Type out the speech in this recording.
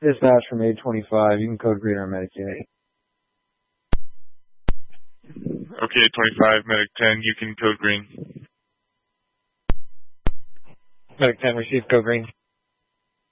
Dispatch from 825. You can code green or Medic 8. Okay, 25, Medic 10, you can code green. Medic 10, receive code green.